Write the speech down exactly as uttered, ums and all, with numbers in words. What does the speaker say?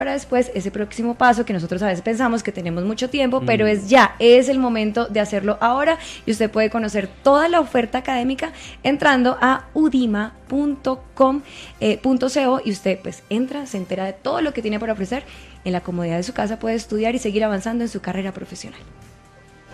para después ese próximo paso que nosotros a veces pensamos que tenemos mucho tiempo, mm. pero es ya, es el momento de hacerlo ahora, y usted puede conocer toda la oferta académica entrando a udima punto com punto co, y usted pues entra, se entera de todo lo que tiene para ofrecer, en la comodidad de su casa puede estudiar y seguir avanzando en su carrera profesional.